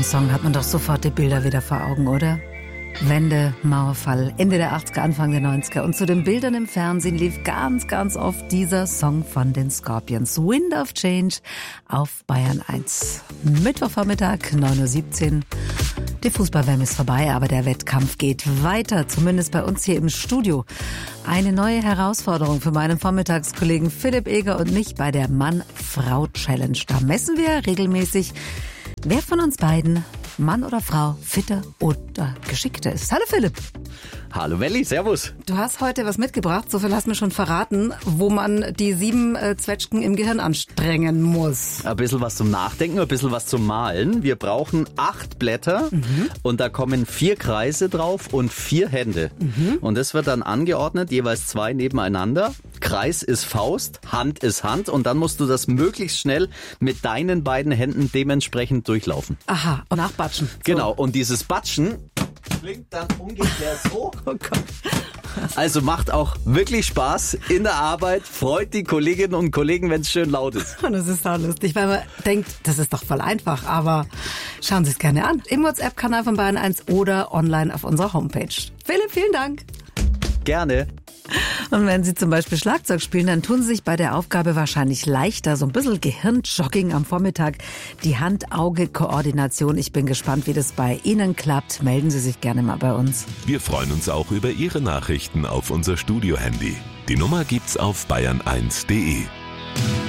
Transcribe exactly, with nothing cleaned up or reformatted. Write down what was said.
Song hat man doch sofort die Bilder wieder vor Augen, oder? Wende, Mauerfall, Ende der achtziger, Anfang der neunziger. Und zu den Bildern im Fernsehen lief ganz, ganz oft dieser Song von den Scorpions. Wind of Change auf Bayern eins. Mittwochvormittag, neun Uhr siebzehn. Die Fußball-W M ist vorbei, aber der Wettkampf geht weiter. Zumindest bei uns hier im Studio. Eine neue Herausforderung für meinen Vormittagskollegen Philipp Eger und mich bei der Mann-Frau-Challenge. Da messen wir regelmäßig, wer von uns beiden, Mann oder Frau, fitter oder geschickter ist. Hallo Philipp. Hallo Melli, servus. Du hast heute was mitgebracht, so viel hast du mir schon verraten, wo man die sieben äh, Zwetschgen im Gehirn anstrengen muss. Ein bisschen was zum Nachdenken, ein bisschen was zum Malen. Wir brauchen acht Blätter mhm. und da kommen vier Kreise drauf und vier Hände. Mhm. Und das wird dann angeordnet, jeweils zwei nebeneinander. Kreis ist Faust, Hand ist Hand und dann musst du das möglichst schnell mit deinen beiden Händen dementsprechend durchlaufen. Aha, und nachbatschen. So. Genau, und dieses Batschen klingt dann ungefähr so. Oh Gott. Also macht auch wirklich Spaß in der Arbeit, freut die Kolleginnen und Kollegen, wenn es schön laut ist. Und das ist auch lustig, weil man denkt, das ist doch voll einfach, aber schauen Sie es gerne an. Im WhatsApp-Kanal von Bayern eins oder online auf unserer Homepage. Philipp, vielen Dank. Gerne. Und wenn Sie zum Beispiel Schlagzeug spielen, dann tun Sie sich bei der Aufgabe wahrscheinlich leichter. So ein bisschen Gehirnjogging am Vormittag, die Hand-Auge-Koordination. Ich bin gespannt, wie das bei Ihnen klappt. Melden Sie sich gerne mal bei uns. Wir freuen uns auch über Ihre Nachrichten auf unser Studio-Handy. Die Nummer gibt's auf bayern eins punkt de.